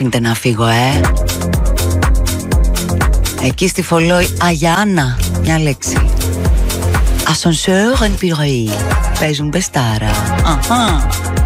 αφήνετε να φύγω, Εκεί στη Φωλόη, Αγιάννα, μια λέξη. Ασανσέρ εν πυρή. Παίζουν μπεστάρα. Αχα.